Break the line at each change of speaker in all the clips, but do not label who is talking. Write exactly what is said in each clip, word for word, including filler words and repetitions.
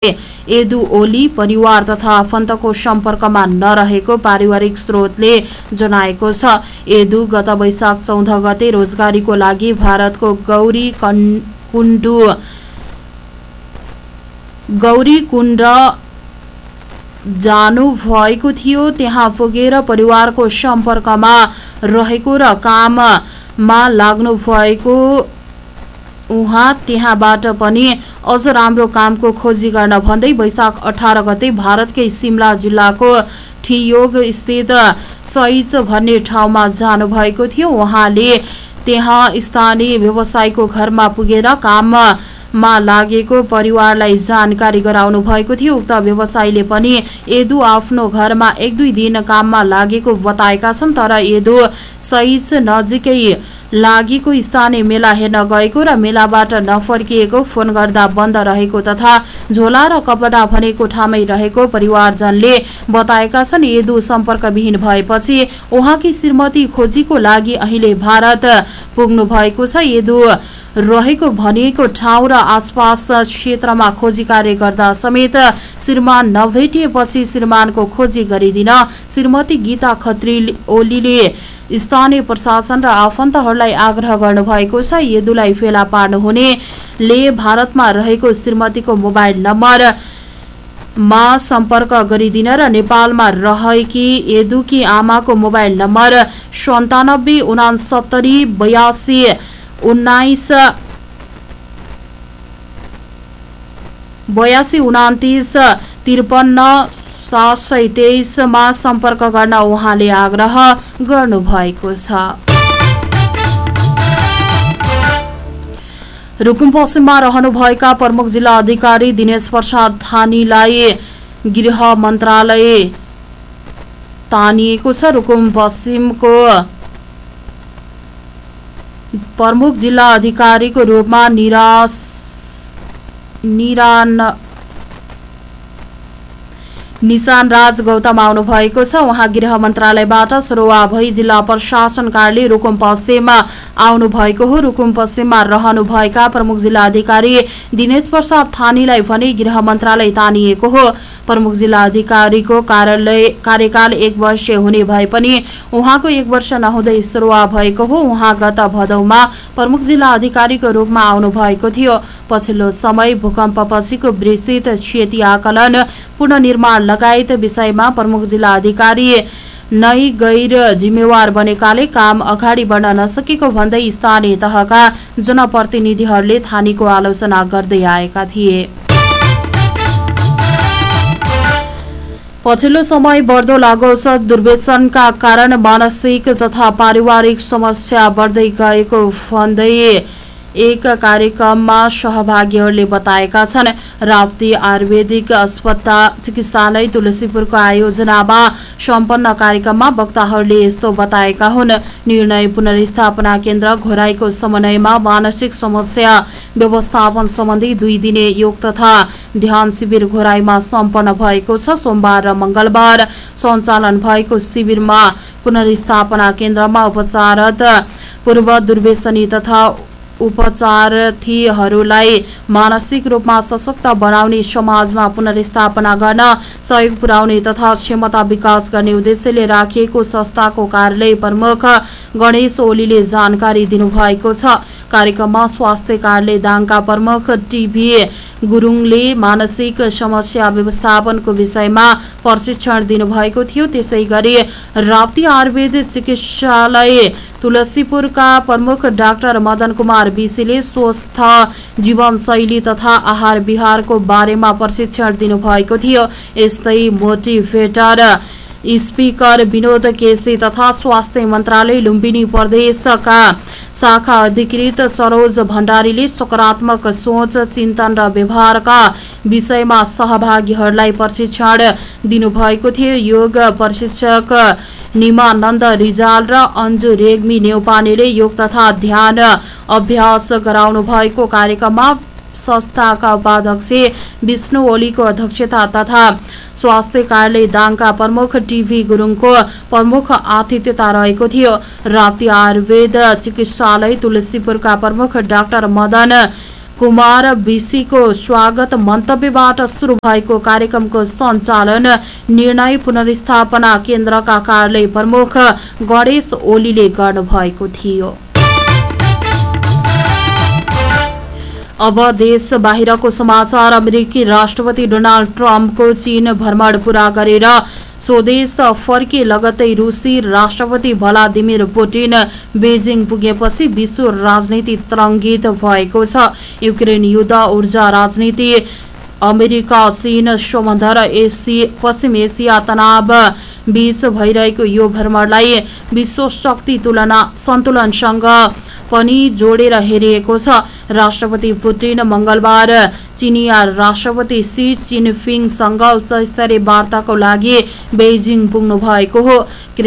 एदु ओली परिवार तथा आफन्तको सम्पर्कमा नरहेको पारिवारिक स्रोतले जनाएको छ। एदु गत वैशाख चौध गते रोजगारीको लागि भारतको गौरी कुण्डु गौरी कुण्ड जानु भएको थियो। त्यहाँ पुगेर परिवारको सम्पर्कमा रहेको र काममा लाग्नु भएको उहाँ त्यहाँबाट पनि अझ राम्रो कामको खोजी गर्न भन्दै वैशाख अठार गते भारतकै सिमला जिल्लाको ठियोग स्थित सैज भन्ने ठाउँमा जानुभएको थियो। उहाँले त्यहाँ स्थानीय व्यवसायीको घरमा पुगेर काममा लागेको परिवारलाई जानकारी गराउनु भएको थियो। उक्त व्यवसायीले पनि एदु आफ्नो घरमा एक दुई दिन काममा लागेको बताएका छन्। तर एदु सैज नजिकै लागेको स्थानीय मेला हेर्न गएको र मेलाबाट नफर्किएको, फोन गर्दा बन्द रहेको तथा झोला र कपडा भनेको ठामै रहेको परिवारजनले बताएका छन्। एदु सम्पर्कविहीन भएपछि उहाँकी श्रीमती खोजीको लागि अहिले भारत पुग्नु भएको छ। एदु रहेको भनिएको ठाउँ र आसपास क्षेत्रमा खोजी कार्य गर्दा समेत श्रीमान नभेटिएपछि श्रीमानको खोजी गरिदिन श्रीमती गीता खत्री ओलीले स्थानीय प्रशासन र आफन्तहरूलाई आग्रह गर्नुभएको छ। एदुलाई फेला पार्नुहुनेले भारतमा रहेको श्रीमतीको मोबाइल नम्बरमा सम्पर्क गरिदिन र नेपालमा रहेकी एदुकी आमाको मोबाइल नम्बर सन्तानब्बे उनासत्तरी बयासी उन्नाइस बयासी उनातिस त्रिपन्न सात सय तेइसमा सम्पर्क गर्न उहाँले आग्रह गर्नुभएको छ। रुकुम पश्चिममा रहनुभएका प्रमुख जिल्ला अधिकारी दिनेश प्रसाद थानीलाई गृह मन्त्रालय तानिएको छ। रुकुम पश्चिमको प्रमुख जिल्ला अधिकारीको रूपमा निराश निरान निशान राज गौतम आउनु भएको छ। उहाँ गृह मन्त्रालयबाट सरुवा भई जिल्ला प्रशासन कार्यालय रुकुम पश्चिममा आउनु भएको हो। रुकुम पश्चिममा रहनुभएका प्रमुख जिल्ला अधिकारी दिनेश प्रसाद थानीलाई भने गृह मन्त्रालय तानिएको हो। प्रमुख जिल्ला अधिकारीको कार्यालय कार्यकाल एक वर्ष हुने भए पनि उहाँको एक वर्ष नहुँदै सरुवा भएको हो। उहाँ गत भदौमा प्रमुख जिल्ला अधिकारीको रूपमा आउनु भएको थियो। पछिल्लो समय भूकम्पपछिको विस्तृत क्षति आकलन, पुनर्निर्माण लगायत विषयमा प्रमुख जिल्ला अधिकारी नै गैर जिम्मेवार बनेकाले काम अगाडि बढ्न नसकेको भन्दै स्थानीय तहका जनप्रतिनिधिहरूले थानीको आलोचना गर्दै आएका थिए। पछिल्लो समय बढ्दो लागौषध दुर्व्यसनका कारण मानसिक तथा पारिवारिक समस्या बढ्दै गएको भन्दै एक कार्यक्रममा सहभागीहरूले बताएका छन्। राप्ती आयुर्वेदिक अस्पताल चिकित्सालय तुलसीपुरको आयोजनामा सम्पन्न कार्यक्रममा वक्ताहरूले यस्तो बताएका हुन्। निर्णय पुनर्स्थापना केन्द्र घोराईको समन्वयमा मानसिक समस्या व्यवस्थापन सम्बन्धी दुई दिने योग तथा ध्यान शिविर घोराईमा सम्पन्न भएको छ। सोमबार र मंगलबार सञ्चालन भएको शिविरमा पुनर्स्थापना केन्द्रमा उपचाररत पूर्व दुर्व्यसनी तथा उपचारार्थीहरूलाई मानसिक रूपमा सशक्त बनाउने, समाजमा पुनर्स्थापना गर्न सहयोग पुर्याउने तथा क्षमता विकास गर्ने उद्देश्यले राखिएको संस्थाको कार्यालय प्रमुख गणेश ओलीले जानकारी दिनुभएको छ। कार्यक्रममा स्वास्थ्य कार्यालय दाङका प्रमुख टिभी गुरुङले मानसिक समस्या व्यवस्थापनको विषयमा प्रशिक्षण दिनुभएको थियो। त्यसै गरी राप्ती आयुर्वेद चिकित्सालय तुलसीपुरका प्रमुख डाक्टर मदन कुमार बिसीले स्वस्थ जीवनशैली तथा आहार विहारको बारेमा प्रशिक्षण दिनुभएको थियो। यस्तै मोटिभेटर स्पिकर विनोद केसी तथा स्वास्थ्य मन्त्रालय लुम्बिनी प्रदेशका शाखा अधिकृत सरोज भण्डारीले सकारात्मक सोच, चिन्तन र व्यवहारका विषयमा सहभागीहरूलाई प्रशिक्षण दिनुभएको थियो। योग प्रशिक्षक निमानन्द रिजाल र अन्जु रेग्मी नेउपानेले योग तथा ध्यान अभ्यास गराउनु भएको कार्यक्रममा संस्थाका उपाध्यक्ष विष्णु ओलीको अध्यक्षता तथा स्वास्थ्य कार्यालय दाङका प्रमुख टिभी गुरुङको प्रमुख आतिथ्यता रहेको थियो। राप्ती आयुर्वेद चिकित्सालय तुलसीपुरका प्रमुख डाक्टर मदन कुमार विसीको स्वागत मन्तव्यबाट सुरु भएको कार्यक्रमको सञ्चालन निर्णय पुनर्स्थापना केन्द्रका कार्यालय प्रमुख गणेश ओलीले गर्नुभएको थियो। अब देश बाहिरको समाचार। अमेरिकी राष्ट्रपति डोनाल्ड ट्रम्पको चीन भ्रमण पूरा गरेर स्वदेश फर्के लगत्तै रुसी राष्ट्रपति भ्लादिमिर पुटिन बेजिङ पुगेपछि विश्व राजनीति तरङ्गित भएको छ। युक्रेन युद्ध, ऊर्जा राजनीति, अमेरिका चीन सम्बन्ध र एसी पश्चिम एसिया तनाव बीच भइरहेको यो भ्रमणलाई विश्व शक्ति तुलना सन्तुलनसँग पनि जोडेर हेरिएको छ। राष्ट्रपति पुटिन मंगलबार चिनिया राष्ट्रपति सी जिनपिङसँग उच्चस्तरीय वार्ताको लागि बेजिङ पुग्नु भएको हो।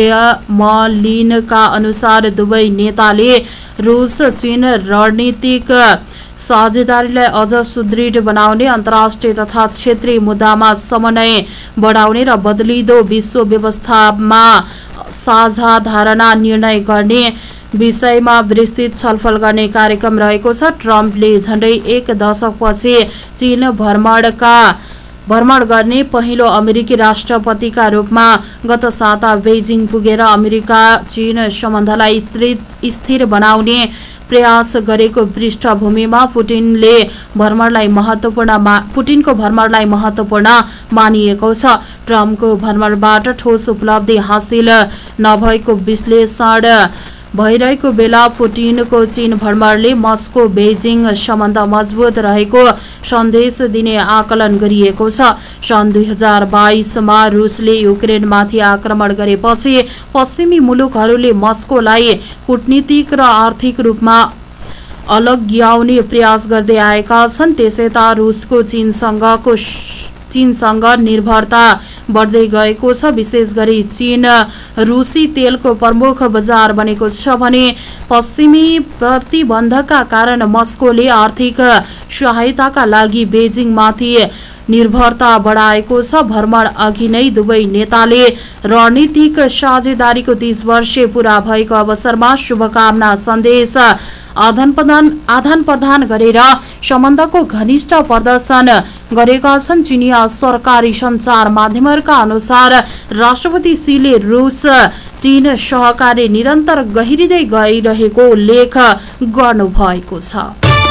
क्रेमलिनका अनुसार दुवै नेताले रूस चीन रणनीतिक साझेदारीलाई अझ सुदृढ बनाउने, अन्तर्राष्ट्रिय तथा क्षेत्रीय मुद्दामा समन्वय बढाउने र बदलिदो विश्व व्यवस्थामा साझा धारणा निर्णय गर्ने विषयमा विस्तृत छलफल गर्ने कार्यक्रम रहेको छ। ट्रम्पले झण्डै एक दशकपछि चीन भ्रमणका भ्रमण गर्ने पहिलो अमेरिकी राष्ट्रपतिका रूपमा गत साता बेजिङ पुगेर अमेरिका चीन सम्बन्धलाई स्थिर बनाउने प्रयास गरेको पृष्ठभूमिमा पुटिनले भ्रमणलाई महत्त्वपूर्ण पुटिनको भ्रमणलाई महत्त्वपूर्ण मानिएको छ। ट्रम्पको भ्रमणबाट ठोस उपलब्धि हासिल नभएको विश्लेषण भइरहेको बेला पुटिनको चीन भ्रमणले मस्को बेजिङ सम्बन्ध मजबुत रहेको सन्देश दिने आकलन गरिएको छ। सन् दुई हजार बाइसमा रुसले युक्रेनमाथि आक्रमण गरेपछि पश्चिमी मुलुकहरूले मस्कोलाई कूटनीतिक र आर्थिक रूपमा अलग्याउने प्रयास गर्दै आएका छन्। त्यसैता रुसको चीनसँगको चीनसँग निर्भरता बढ्दै गएको छ। विशेष गरी चीन रुसी तेलको प्रमुख बजार बनेको छ भने पश्चिमी प्रतिबन्धका कारण मस्कोले आर्थिक सहायताका लागि बेजिङमाथि निर्भरता बढाएको छ। भ्रमण अघि नै दुवै नेताले रणनीतिक साझेदारीको तीस वर्षे पूरा भएको अवसरमा शुभकामना सन्देश आदान प्रदान आदान प्रदान गरेर सम्बन्धको घनिष्ठ प्रदर्शन गरेका छन्। चिनिया सरकारी सञ्चार माध्यमहरूका अनुसार राष्ट्रपति सीले रुस चीन सहकारी निरन्तर गहिरिँदै गइरहेको उल्लेख गर्नुभएको छ।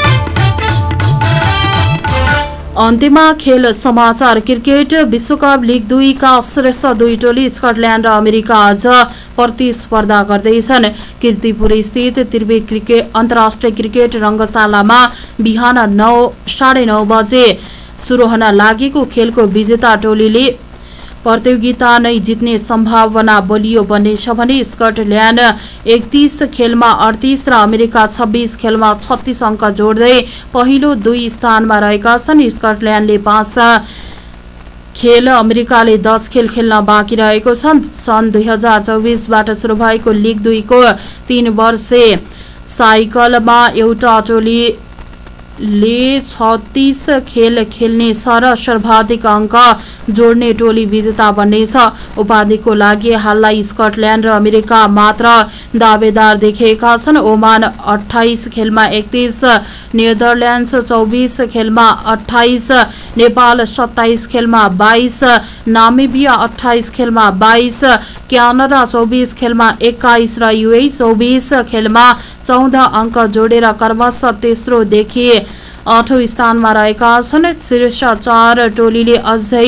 अन्त्यमा खेल समाचार। क्रिकेट विश्वकप लिग दुई का श्रेष्ठ दुई टोली स्कटल्याण्ड र अमेरिका आज प्रतिस्पर्धा गर्दैछन्। किर्तिपुर स्थित त्रिवे क्रिकेट अन्तर्राष्ट्रिय क्रिकेट रङ्गशालामा बिहान नौ साढे नौ बजे सुरु हुन लागेको खेलको विजेता टोलीले प्रतियोगिता नै जित्ने सम्भावना बलियो बन्नेछ भने स्कटल्याण्ड एकतीस खेलमा अडतीस र अमेरिका छब्बीस खेलमा छत्तीस अङ्क जोड्दै पहिलो दुई स्थानमा रहेका छन्। स्कटल्याण्डले पाँच खेल, अमेरिकाले दस खेल खेल्न बाँकी रहेको छ। सन् दुई हजार चौबिसबाट सुरु भएको लिग दुईको तीन वर्षे साइकलमा एउटा टोली ले छत्तीस खेल खेल्ने छ र सर्वाधिक अङ्क जोड्ने टोली विजेता बन्नेछ। उपाधिको लागि हाललाई स्कटल्याण्ड र अमेरिका मात्र दावेदार देखिएका छन्। ओमान अठाइस खेलमा एकतीस, नेदरल्यान्ड्स चौबिस खेलमा अठाइस, नेपाल सत्ताइस खेलमा बाइस, नामिबिया अठाइस खेलमा बाइस, क्यानाडा चौबिस खेलमा एक्काइस र युए चौबिस खेलमा चौध अङ्क जोडेर क्रमशः तेस्रोदेखि आठौं स्थानमा रहेका छन्। शीर्ष चार टोलीले अझै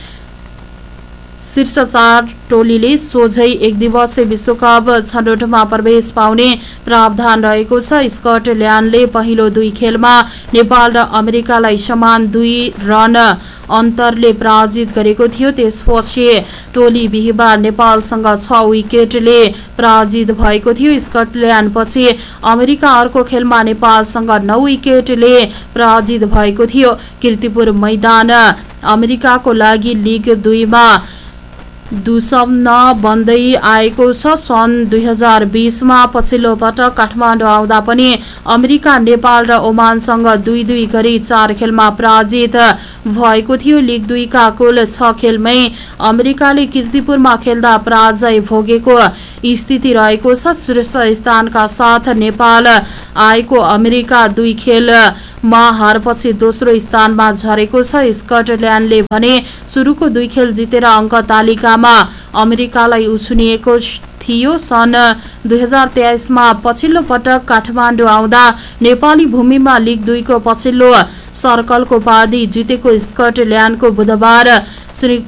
शीर्ष चार टोलीले सोझै एक दिवसीय विश्वकप छनौटमा प्रवेश पाउने प्रावधान रहेको छ। स्कटल्याण्डले पहिलो दुई खेलमा नेपाल र अमेरिकालाई समान दुई रन अन्तरले पराजित गरेको थियो। त्यसपछि टोली बिहिबार नेपालसँग छ विकेटले पराजित भएको थियो। स्कटल्याण्ड पछि अमेरिका अर्को खेलमा नेपालसँग नौ विकेटले पराजित भएको थियो। किर्तिपुर मैदान अमेरिकाको लागि लिग दुईमा दुसम्न बन्दै आएको छ। सन् दुई हजार बीसमा पछिल्लो पटक काठमाडौँ आउँदा पनि अमेरिका, नेपाल र ओमानसँग दुई दुई गरी चार खेलमा पराजित भएको थियो। लिग दुईका कुल छ खेलमै अमेरिकाले किर्तिपुरमा खेल्दा पराजय भोगेको स्थिति रहेको छ। शीर्ष स्थानका साथ नेपाल आएको अमेरिका दुई खेल मा हारपछि दोस्रो स्थानमा झरेको छ। स्कटल्यान्डले भने सुरुको दुई खेल जितेर अङ्क तालिकामा अमेरिकालाई उछुनिएको थियो। सन् दुई हजार तेइसमा पछिल्लो पटक काठमाडौँ आउँदा नेपाली भूमिमा लिग दुईको पछिल्लो सर्कलको उपाधि जितेको स्कटल्यान्डको बुधबार श्री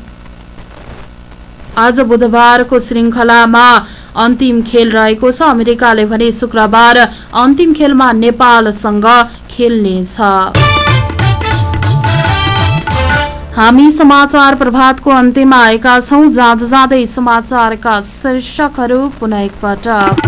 आज बुधबारको श्रृङ्खलामा अन्तिम खेल रहेको छ। अमेरिकाले भने शुक्रबार अन्तिम खेलमा नेपालसँग खेल्नेछ। हामी समाचार प्रभातको अन्त्यमा आएका छौं। जाँदा जाँदै समाचारका शीर्षकहरू पुनः एकपटक।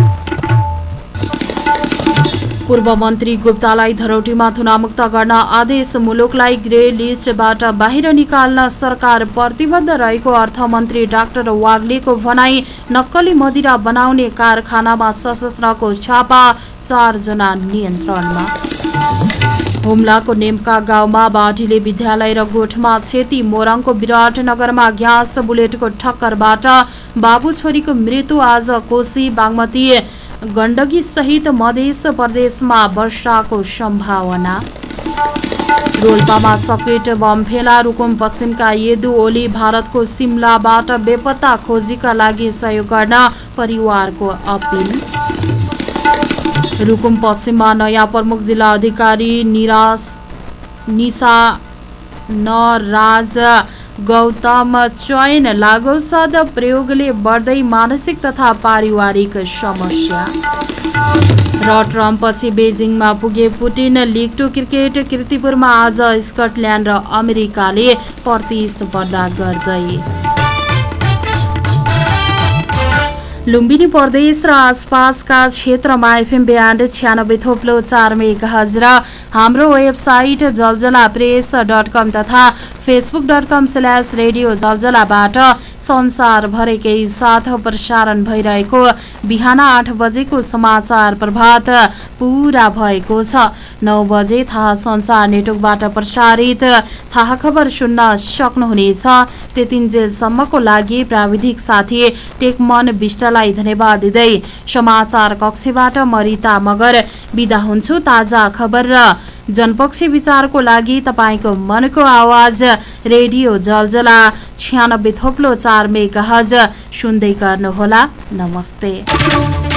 पूर्व मन्त्री गुप्तालाई धरौटीमा थुनामुक्त गर्न आदेश। मुलुकलाई ग्रे लिस्टबाट बाहिर निकाल्न सरकार प्रतिबद्ध रहेको अर्थमन्त्री डाक्टर वाग्लेको भनाई। नक्कली मदिरा बनाउने कारखानामा सशस्त्रको छापा, चारजना नियन्त्रणमा। हुम्लाको नेम्का गाउँमा बाढीले विद्यालय र गोठमा क्षति। मोरङको विराटनगरमा ग्यास बुलेटको ठक्करबाट बाबु छोरीको मृत्यु। आज कोशी, बागमती, गण्डकी सहित मध्य प्रदेशमा वर्षाको सम्भावना। रोल्पामा सकेट बम फेला। रुकुम पश्चिमका येदु ओली भारतको सिमलाबाट बेपत्ता। खोजीका लागि सहयोग गर्न परिवारको अपिल। रुकुम पश्चिममा नयाँ प्रमुख जिल्ला अधिकारी निराश निशा नराज गौतम चयन। लागौषध प्रयोगले बढ्दै मानसिक तथा पारिवारिक समस्या। र ट्रम्पपछि बेजिङमा पुगे पुटिन। लिग टू क्रिकेट कीर्तिपुरमा आज स्कटल्यान्ड र अमेरिकाले प्रतिस्पर्धा गर्दै। लुम्बिनी प्रदेश र आसपासका क्षेत्रमा एफएम ब्यान्ड छ्यानब्बे थोप्लो चार मेगाहर्ज र हाम्रो वेबसाइट जलजला प्रेस डट कम तथा Facebook dot com slash radio जलजलाबाट संसारभरिकै साथ प्रसारण भइरहेको बिहान आठ बजेको समाचार प्रभात पूरा भएको छ। नौ बजे थाहा संचार नेटवर्कबाट प्रसारित थाहा खबर सुन्न सक्नुहुनेछ। त्यतिन्जेलसम्मको लागि प्राविधिक साथी टेकमन विष्टलाई धन्यवाद दिँदै समाचार कक्षबाट म रिता मगर बिदा हुन्छु। ताजा खबर र जनपक्षी विचारको लागि तपाईको मनको आवाज रेडियो जलजला छ्यानब्बे थोप्लो चार मेगाहर्ज सुन्दै गर्नुहोला। नमस्ते।